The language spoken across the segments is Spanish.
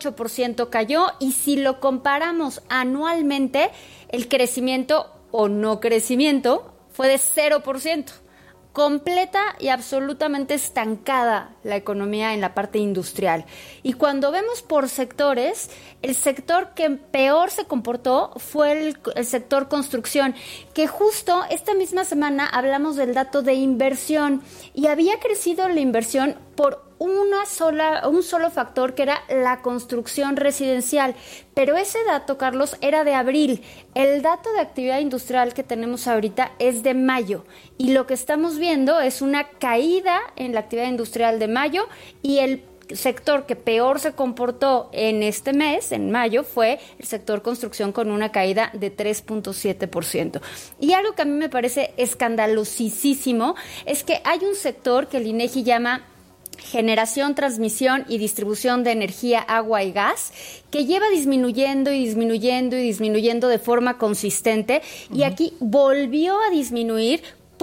8% cayó, y si lo comparamos anualmente, el crecimiento o no crecimiento fue de 0%. Completa y absolutamente estancada la economía en la parte industrial. Y cuando vemos por sectores, el sector que peor se comportó fue el sector construcción, que justo esta misma semana hablamos del dato de inversión, y había crecido la inversión por un solo factor, que era la construcción residencial. Pero ese dato, Carlos, era de abril. El dato de actividad industrial que tenemos ahorita es de mayo, y lo que estamos viendo es una caída en la actividad industrial de mayo, y el sector que peor se comportó en este mes, en mayo, fue el sector construcción, con una caída de 3.7%. Y algo que a mí me parece escandalosísimo es que hay un sector que el INEGI llama generación, transmisión y distribución de energía, agua y gas, que lleva disminuyendo de forma consistente, y aquí volvió a disminuir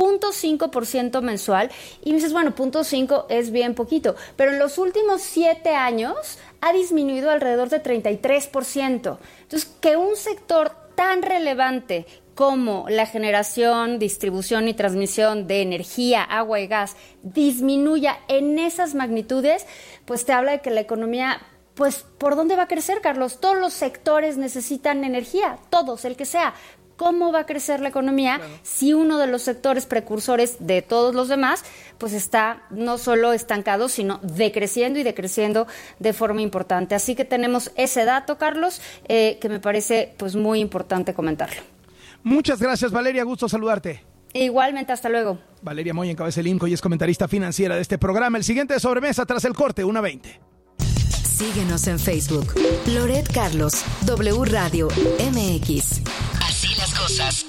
0.5% mensual, y me dices, bueno, 0.5 es bien poquito, pero en los últimos 7 años ha disminuido alrededor de 33%. Entonces, que un sector tan relevante como la generación, distribución y transmisión de energía, agua y gas disminuya en esas magnitudes, pues te habla de que la economía, pues, ¿por dónde va a crecer, Carlos? Todos los sectores necesitan energía, todos, el que sea. ¿Cómo va a crecer la economía si uno de los sectores precursores de todos los demás pues está no solo estancado, sino decreciendo de forma importante? Así que tenemos ese dato, Carlos, que me parece pues muy importante comentarlo. Muchas gracias, Valeria, gusto saludarte. Igualmente, hasta luego. Valeria Moya encabeza el INCO y es comentarista financiera de este programa. El siguiente de sobremesa tras el corte, 1:20. Síguenos en Facebook. Loret Carlos, W Radio MX. Así las cosas.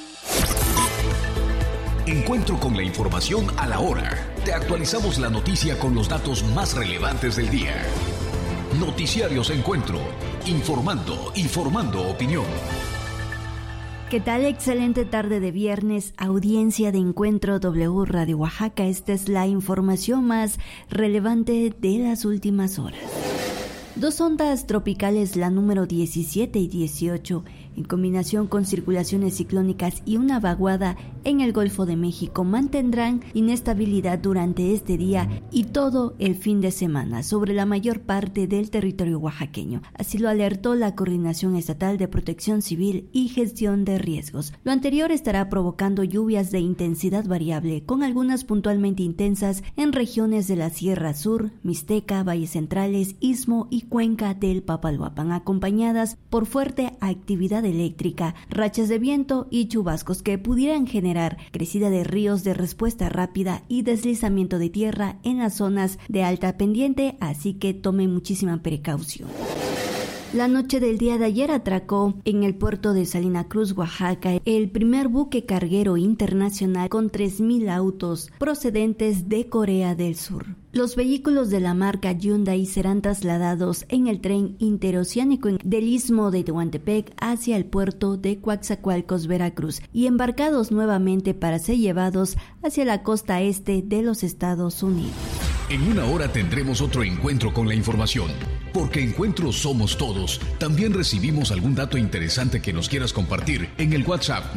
Encuentro con la información a la hora. Te actualizamos la noticia con los datos más relevantes del día. Noticiarios Encuentro. Informando y formando opinión. ¿Qué tal? Excelente tarde de viernes, audiencia de Encuentro W Radio Oaxaca. Esta es la información más relevante de las últimas horas. 2 ondas tropicales, la número 17 y 18, en combinación con circulaciones ciclónicas y una vaguada en el Golfo de México, mantendrán inestabilidad durante este día y todo el fin de semana sobre la mayor parte del territorio oaxaqueño. Así lo alertó la Coordinación Estatal de Protección Civil y Gestión de Riesgos. Lo anterior estará provocando lluvias de intensidad variable, con algunas puntualmente intensas en regiones de la Sierra Sur, Mixteca, Valles Centrales, Istmo y Cuenca del Papaloapan, acompañadas por fuerte actividad eléctrica, rachas de viento y chubascos que pudieran generar crecida de ríos de respuesta rápida y deslizamiento de tierra en las zonas de alta pendiente, así que tomen muchísima precaución. La noche del día de ayer atracó en el puerto de Salina Cruz, Oaxaca, el primer buque carguero internacional con 3,000 autos procedentes de Corea del Sur. Los vehículos de la marca Hyundai serán trasladados en el tren interoceánico del Istmo de Tehuantepec hacia el puerto de Coatzacoalcos, Veracruz, y embarcados nuevamente para ser llevados hacia la costa este de los Estados Unidos. En una hora tendremos otro encuentro con la información. Porque Encuentros somos todos. También recibimos algún dato interesante que nos quieras compartir en el WhatsApp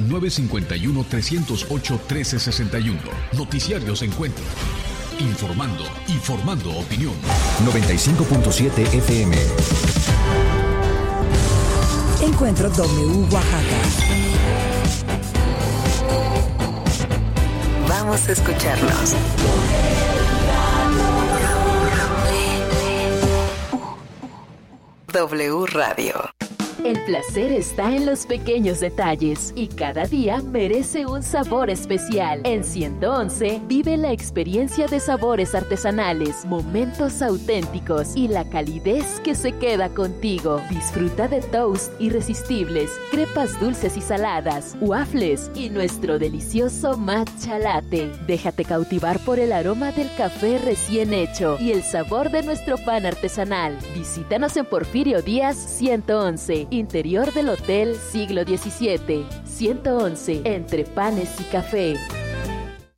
951-308-1361. Noticiarios Encuentro. Informando y formando opinión. 95.7 FM. Encuentro W Oaxaca. Vamos a escucharnos. W Radio. El placer está en los pequeños detalles y cada día merece un sabor especial. En 111 vive la experiencia de sabores artesanales, momentos auténticos y la calidez que se queda contigo. Disfruta de toast irresistibles, crepas dulces y saladas, waffles y nuestro delicioso matcha latte. Déjate cautivar por el aroma del café recién hecho y el sabor de nuestro pan artesanal. Visítanos en Porfirio Díaz 111. Interior del Hotel Siglo XVII, 111, entre panes y café.